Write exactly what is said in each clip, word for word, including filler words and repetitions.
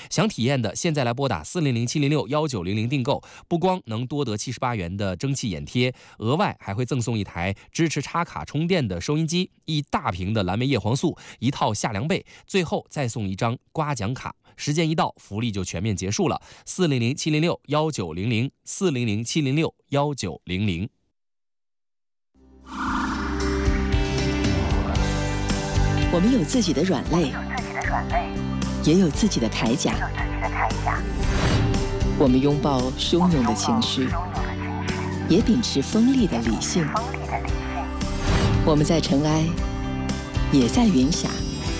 想体验的现在来拨打四零零七零六幺九零零订购，不光能多得七十八元的蒸汽眼贴，额外还会赠送一台支持插卡充电的收音机，一大瓶的蓝莓叶黄素，一套夏凉被，最后再送一张刮奖卡。时间一到，福利就全面结束了。四零零七零六幺九零零，四零零七零六幺九零零。 我们有自己的软肋，也有自己的铠甲。我们拥抱汹涌的情绪，也秉持锋利的理性。我们在尘埃，也在云霞。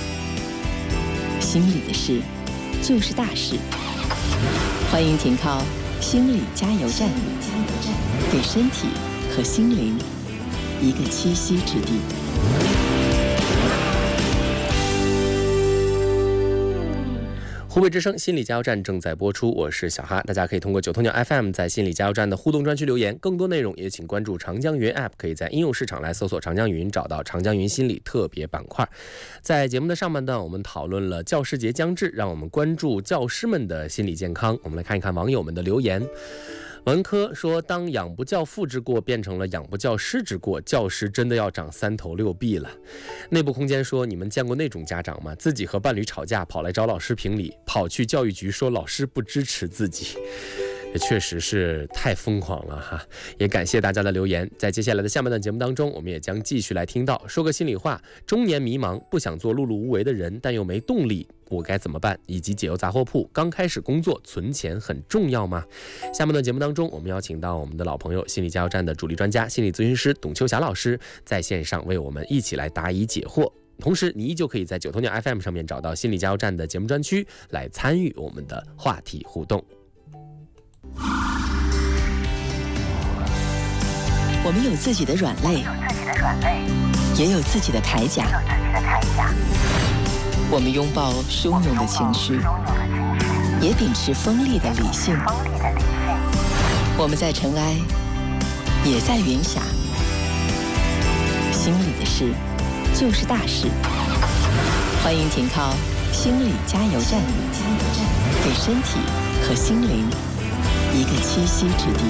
心里的事就是大事。欢迎停靠心理加油站，给身体和心灵一个栖息之地。 湖北之声心理加油站正在播出，我是小哈。大家可以通过九头鸟 F M 在心理加油站的互动专区留言，更多内容也请关注长江云 App， 可以在应用市场来搜索长江云，找到长江云心理特别板块。在节目的上半段，我们讨论了教师节将至，让我们关注教师们的心理健康。我们来看一看网友们的留言。文科说，当养不教父之过变成了养不教师之过，教师真的要长三头六臂了。内部空间说，你们见过那种家长吗？自己和伴侣吵架，跑来找老师评理，跑去教育局说老师不支持自己。这确实是太疯狂了哈！也感谢大家的留言。在接下来的下半段节目当中，我们也将继续来听到说个心里话，中年迷茫，不想做碌碌无为的人，但又没动力，我该怎么办？以及解忧杂货铺，刚开始工作存钱很重要吗？下半段节目当中，我们邀请到我们的老朋友心理加油站的主力专家心理咨询师董秋霞老师，在线上为我们一起来答疑解惑。同时你依旧可以在九头鸟 F M 上面找到心理加油站的节目专区，来参与我们的话题互动。 我们有自己的软肋，也有自己的铠甲。我们拥抱汹涌的情绪，也秉持锋利的理性。我们在尘埃，也在云霞。心里的事就是大事。欢迎停靠心理加油站，给身体和心灵一个栖息之地。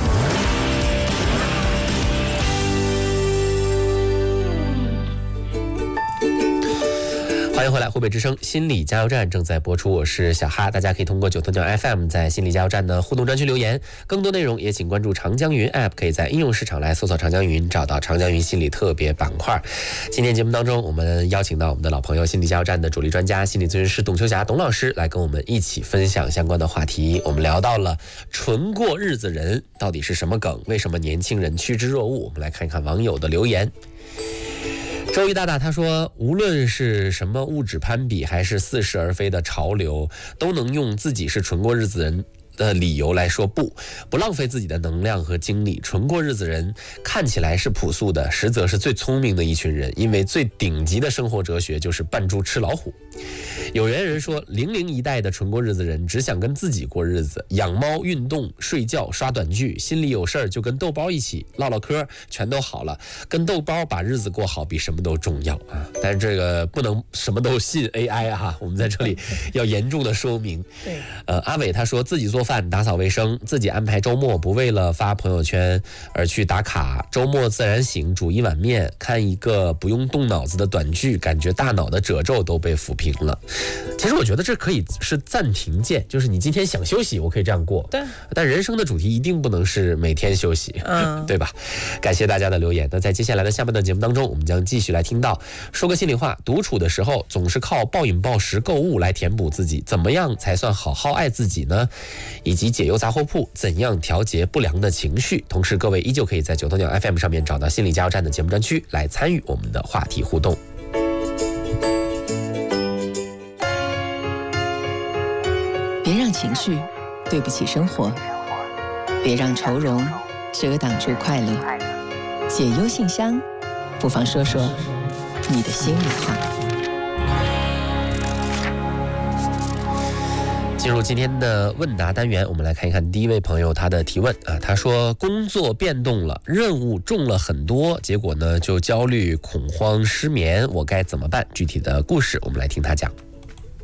欢迎回来，湖北之声心理加油站正在播出，我是小哈。大家可以通过九头鸟 F M 在心理加油站的互动专区留言，更多内容也请关注长江云 App， 可以在应用市场来搜索长江云，找到长江云心理特别板块。今天节目当中，我们邀请到我们的老朋友心理加油站的主力专家心理咨询师董秋霞董老师来跟我们一起分享相关的话题。我们聊到了纯过日子人到底是什么梗，为什么年轻人趋之若鹜？我们来看一看网友的留言。周一大大他说，无论是什么物质攀比还是似是而非的潮流，都能用自己是纯过日子人的理由来说不不浪费自己的能量和精力。纯过日子人看起来是朴素的，实则是最聪明的一群人，因为最顶级的生活哲学就是扮猪吃老虎。有缘人说，零零一代的纯过日子人只想跟自己过日子，养猫、运动、睡觉、刷短剧，心里有事儿就跟豆包一起唠唠嗑，全都好了。跟豆包把日子过好比什么都重要啊！但是这个不能什么都信 A I 啊，我们在这里要严重的说明。对，呃，阿伟他说自己做饭、打扫卫生，自己安排周末，不为了发朋友圈而去打卡，周末自然醒，煮一碗面，看一个不用动脑子的短剧，感觉大脑的褶皱都被抚平了。其实我觉得这可以是暂停键，就是你今天想休息，我可以这样过。对，但人生的主题一定不能是每天休息，嗯，对吧？感谢大家的留言。那在接下来的下半段节目当中，我们将继续来听到说个心里话，独处的时候总是靠暴饮暴食、购物来填补自己，怎么样才算好好爱自己呢？以及解忧杂货铺，怎样调节不良的情绪？同时，各位依旧可以在九头鸟 F M 上面找到心理加油站的节目专区来参与我们的话题互动。 别让情绪对不起生活，别让愁容遮挡住快乐。解忧信箱，不妨说说你的心里话。 进入今天的问答单元，我们来看一看第一位朋友他的提问啊，他说工作变动了，任务重了很多，结果呢就焦虑、恐慌、失眠，我该怎么办？具体的故事我们来听他讲。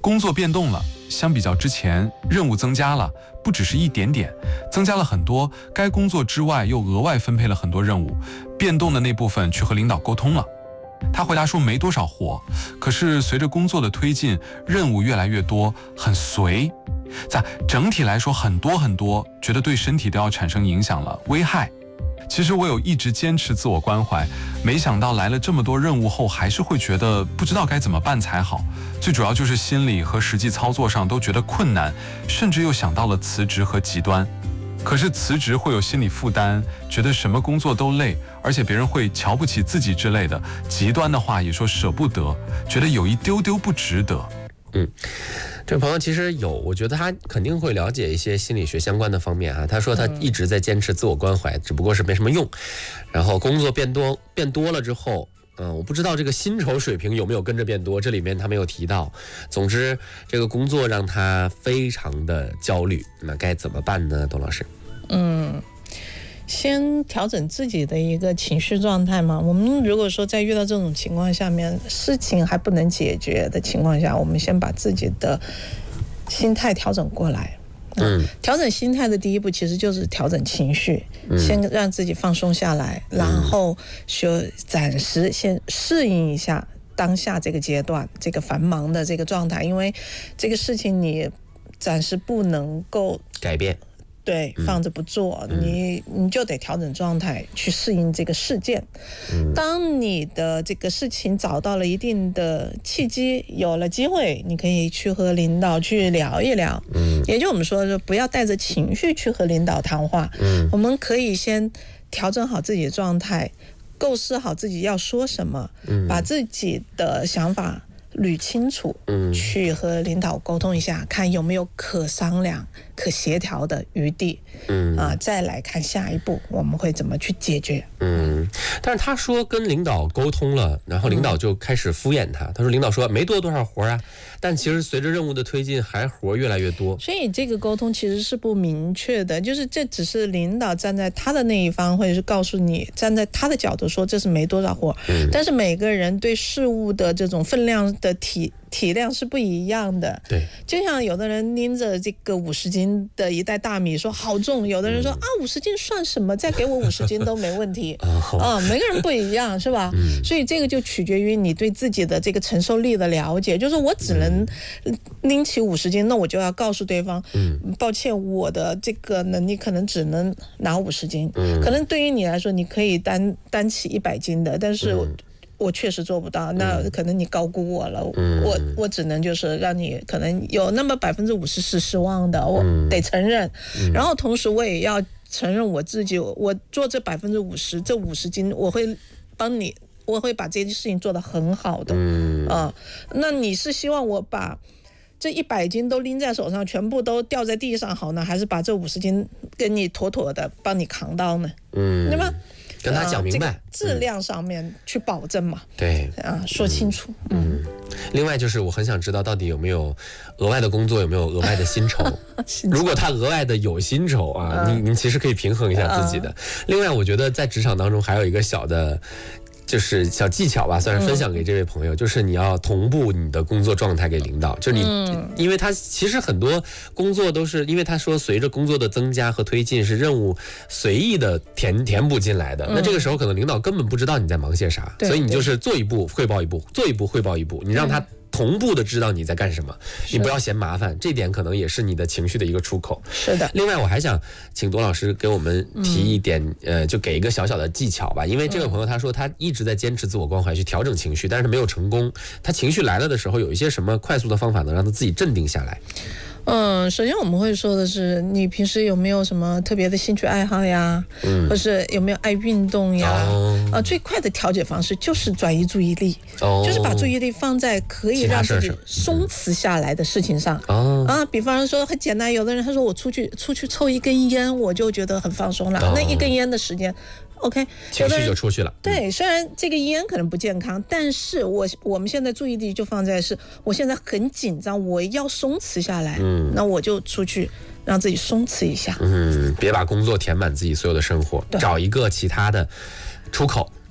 工作变动了，相比较之前，任务增加了，不只是一点点，增加了很多，该工作之外又额外分配了很多任务，变动的那部分去和领导沟通了。他回答说没多少活，可是随着工作的推进，任务越来越多，很随。在整体来说很多很多，觉得对身体都要产生影响了，危害。其实我有一直坚持自我关怀，没想到来了这么多任务后，还是会觉得不知道该怎么办才好。最主要就是心理和实际操作上都觉得困难，甚至又想到了辞职和极端。可是辞职会有心理负担，觉得什么工作都累，而且别人会瞧不起自己之类的。极端的话也说舍不得，觉得有一丢丢不值得。 嗯，这位朋友其实有，我觉得他肯定会了解一些心理学相关的方面啊。他说他一直在坚持自我关怀，只不过是没什么用。然后工作变多变多了之后，嗯，我不知道这个薪酬水平有没有跟着变多，这里面他没有提到。总之，这个工作让他非常的焦虑，那该怎么办呢？董老师？ 嗯。先调整自己的一个情绪状态嘛。我们如果说在遇到这种情况下面，事情还不能解决的情况下，我们先把自己的心态调整过来。嗯，调整心态的第一步其实就是调整情绪，嗯、先让自己放松下来，然后就暂时先适应一下当下这个阶段这个繁忙的这个状态，因为这个事情你暂时不能够改变。 对，放着不做，嗯、你你就得调整状态去适应这个事件。嗯、当你的这个事情找到了一定的契机，有了机会，你可以去和领导去聊一聊。嗯，也就我们说，不要带着情绪去和领导谈话。嗯，我们可以先调整好自己的状态，构思好自己要说什么，嗯、把自己的想法捋清楚，嗯，去和领导沟通一下，看有没有可商量、可协调的余地，嗯啊，再来看下一步我们会怎么去解决。 嗯，但是他说跟领导沟通了，然后领导就开始敷衍他，嗯、他说领导说没多多少活啊，但其实随着任务的推进，还活越来越多。 所以这个沟通其实是不明确的，就是这只是领导站在他的那一方，或者是告诉你站在他的角度说这是没多少活，嗯、但是每个人对事物的这种分量的体体量是不一样的。对，就像有的人拎着这个五十斤的一袋大米说好重，有的人说、嗯、啊五十斤算什么，再给我五十斤都没问题啊，每个人不一样是吧？嗯、所以这个就取决于你对自己的这个承受力的了解，就是我只能拎起五十斤，那我就要告诉对方，嗯，抱歉，我的这个能力可能只能拿五十斤，嗯，可能对于你来说你可以担担起一百斤的，但是我、嗯我确实做不到，那可能你高估我了，嗯、我我只能就是让你可能有那么百分之五十是失望的，我得承认，嗯、然后同时我也要承认我自己，我做这百分之五十，这五十斤我会帮你，我会把这件事情做得很好的，嗯啊，那你是希望我把这一百斤都拎在手上，全部都掉在地上好呢，还是把这五十斤跟你妥妥的帮你扛到呢？嗯，对吧？ 跟他讲明白， 呃这个、质量上面去保证嘛。 嗯、对啊，说清楚。嗯。 嗯另外就是我很想知道到底有没有额外的工作，有没有额外的薪酬？如果他额外的有薪酬啊，嗯、你你其实可以平衡一下自己的。嗯、另外，我觉得在职场当中还有一个小的。就是小技巧吧，算是分享给这位朋友，嗯、就是你要同步你的工作状态给领导，就你，嗯、因为他其实很多工作都是因为他说随着工作的增加和推进是任务随意的填填补进来的，嗯、那这个时候可能领导根本不知道你在忙些啥，所以你就是做一步汇报一步，做一步汇报一步，你让他。嗯同步的知道你在干什么，你不要嫌麻烦，这点可能也是你的情绪的一个出口。 是的。 另外，我还想请董老师给我们提一点，嗯、呃，就给一个小小的技巧吧。因为这位朋友他说他一直在坚持自我关怀去调整情绪，但是没有成功。他情绪来了的时候，有一些什么快速的方法能让他自己镇定下来？ 嗯，首先我们会说的是，你平时有没有什么特别的兴趣爱好呀？嗯，或是有没有爱运动呀？哦，啊，最快的调节方式就是转移注意力，哦，就是把注意力放在可以让自己松弛下来的事情上。哦，啊，比方说很简单，有的人他说我出去出去抽一根烟，我就觉得很放松了，哦、那一根烟的时间。OK， 情绪就出去了。 对，虽然这个烟可能不健康，但是我我们现在注意力就放在是，我现在很紧张，我要松弛下来，嗯，那我就出去让自己松弛一下。 嗯，别把工作填满自己所有的生活，找一个其他的出口。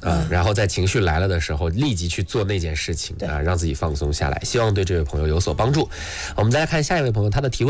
啊，然后在情绪来了的时候，立即去做那件事情啊，让自己放松下来。希望对这位朋友有所帮助。我们再来看下一位朋友，他的提问。